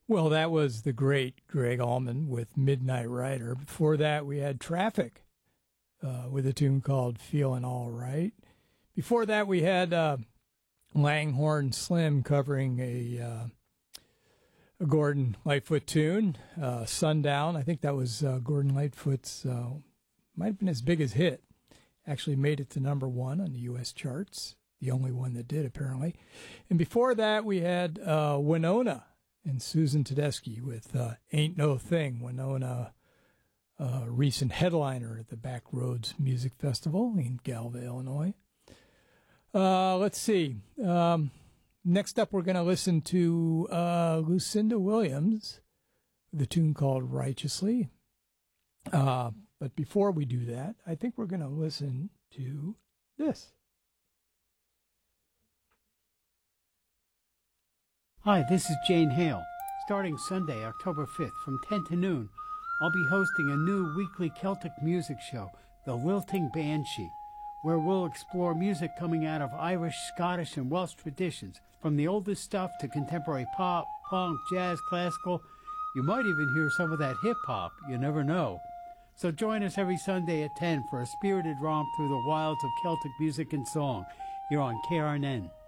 Well, that was the great Greg Allman with Midnight Rider. Before that, we had Traffic with a tune called Feeling All Right. Before that, we had Langhorne Slim covering a Gordon Lightfoot tune, Sundown. I think that was Gordon Lightfoot's, might have been his biggest hit. Actually made it to number 1 on the U.S. charts, the only one that did, apparently. And before that, we had Winona and Susan Tedeschi with Ain't No Thing. Winona, recent headliner at the Backroads Music Festival in Galva, Illinois. Let's see. Next up, we're going to listen to Lucinda Williams with a tune called Righteously. But before we do that, I think we're going to listen to this. Hi, this is Jane Hale. Starting Sunday, October 5th, from 10 to noon, I'll be hosting a new weekly Celtic music show, The Lilting Banshee, where we'll explore music coming out of Irish, Scottish, and Welsh traditions, from the oldest stuff to contemporary pop, punk, jazz, classical. You might even hear some of that hip-hop, you never know. So join us every Sunday at 10 for a spirited romp through the wilds of Celtic music and song, here on KRNN.